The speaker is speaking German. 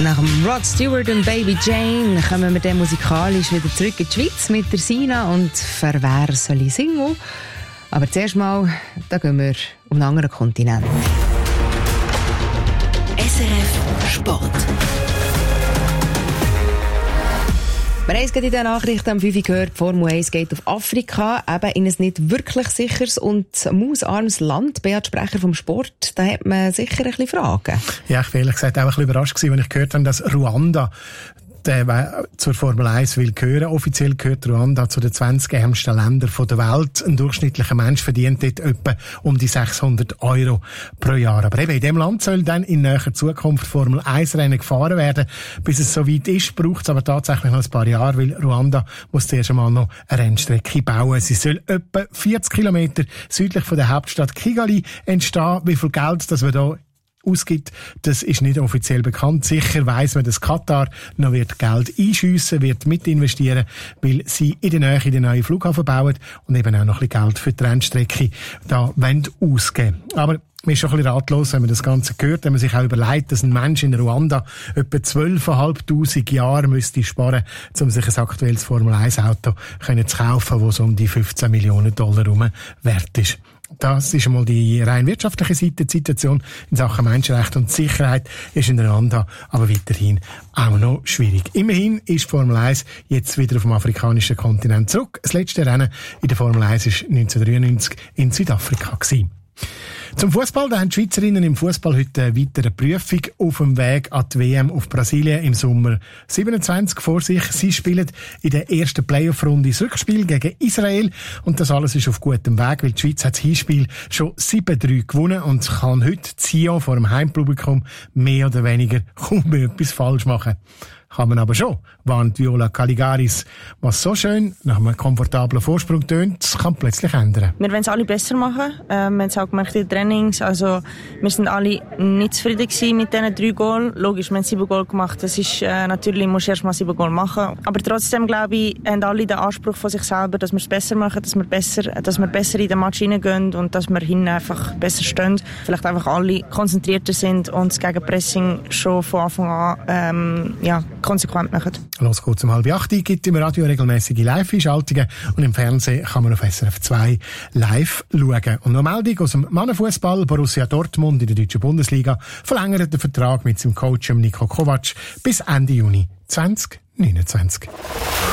Nach dem Rod Stewart und Baby Jane kommen wir dann musikalisch wieder zurück in die Schweiz mit der Sina und «Für wer soll ich singen?» Aber zuerst mal, da gehen wir auf einen anderen Kontinent. SRF Sport. Wir haben es gerade in den Nachrichten am 5 Uhr gehört, die Formel 1 geht auf Afrika, eben in ein nicht wirklich sicheres und mausarmes Land. Beat, Sprecher vom Sport, da hat man sicher ein bisschen Fragen. Ja, ich war ehrlich gesagt auch ein bisschen überrascht gewesen, als ich gehört habe, dass Ruanda zur Formel 1 will gehören. Offiziell gehört Ruanda zu den 20 ärmsten Ländern der Welt. Ein durchschnittlicher Mensch verdient dort etwa um die 600 € pro Jahr. Aber eben in diesem Land soll dann in näher Zukunft Formel 1 Rennen gefahren werden. Bis es soweit ist, braucht es aber tatsächlich noch ein paar Jahre, weil Ruanda muss zuerst einmal noch eine Rennstrecke bauen. Sie soll etwa 40 Kilometer südlich von der Hauptstadt Kigali entstehen. Wie viel Geld das wir da ausgibt, das ist nicht offiziell bekannt. Sicher weiss man, dass Katar noch wird Geld einschiessen, wird mit investieren, weil sie in der Nähe den neuen Flughafen bauen und eben auch noch ein bisschen Geld für die Rennstrecke da ausgeben. Aber man ist schon ein bisschen ratlos, wenn man das Ganze hört, wenn man sich auch überlegt, dass ein Mensch in Ruanda etwa 12.500 Jahre müsste sparen, um sich ein aktuelles Formel-1-Auto zu kaufen, das so um die $15 Millionen rum wert ist. Das ist einmal die rein wirtschaftliche Seite. Die Situation in Sachen Menschenrechte und Sicherheit ist in Ruanda aber weiterhin auch noch schwierig. Immerhin ist Formel 1 jetzt wieder auf dem afrikanischen Kontinent zurück. Das letzte Rennen in der Formel 1 war 1993 in Südafrika gewesen. Zum Fußball, da haben die Schweizerinnen im Fußball heute eine weitere Prüfung auf dem Weg an die WM auf Brasilien im Sommer 27 vor sich. Sie spielen in der ersten Playoff-Runde das Rückspiel gegen Israel und das alles ist auf gutem Weg, weil die Schweiz hat das Hinspiel schon 7-3 gewonnen und kann heute Zion vor dem Heimpublikum mehr oder weniger kaum etwas falsch machen. Kann man aber schon, warnt Viola Caligaris. Was so schön nach einem komfortablen Vorsprung tönt, kann plötzlich ändern. Wir wollen es alle besser machen. Wir haben es auch gemerkt in den Trainings. Also, wir sind alle nicht zufrieden gewesen mit diesen 3 Goal. Logisch, wir haben 7 Goal gemacht. Das ist, natürlich musst du erst mal 7 Goal machen. Aber trotzdem, glaube ich, haben alle den Anspruch von sich selber, dass wir es besser machen, dass wir besser in den Match reingehen und dass wir hinten einfach besser stehen. Vielleicht einfach alle konzentrierter sind und das Gegenpressing schon von Anfang an, konsequent machen. Los geht's um 7:30, gibt im Radio regelmäßige Live-Einschaltungen und im Fernsehen kann man auf SRF 2 live schauen. Und noch Meldung aus dem Mannenfußball. Borussia Dortmund in der deutschen Bundesliga verlängert den Vertrag mit seinem Coach Niko Kovac bis Ende Juni 2029.